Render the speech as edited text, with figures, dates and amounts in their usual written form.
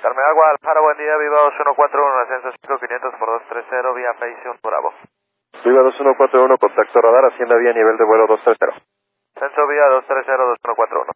Carmen Agua, Alfaro, buen día, Viva 2141, ascenso 5500 por 230, vía Face Bravo. Viva 2141, contacto radar, hacienda vía nivel de vuelo 230. Ascenso vía 230, 2141.